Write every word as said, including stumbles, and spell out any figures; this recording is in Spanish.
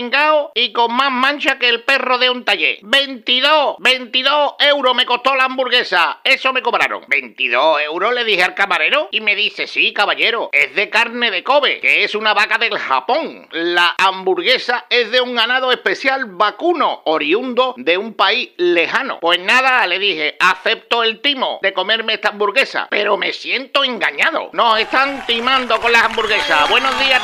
pringao y con más mancha que el perro de un taller. veintidós, veintidós euros me costó la hamburguesa. Eso me cobraron. ¿veintidós euros? Le dije al camarero y me dice, sí, caballero, es de carne de Kobe, que es una vaca del Japón. La hamburguesa es de un ganado especial vacuno, oriundo de un país lejano. Pues nada, le dije, acepto el timo de comerme esta hamburguesa, pero me siento engañado. Nos están timando con las hamburguesas. Buenos días.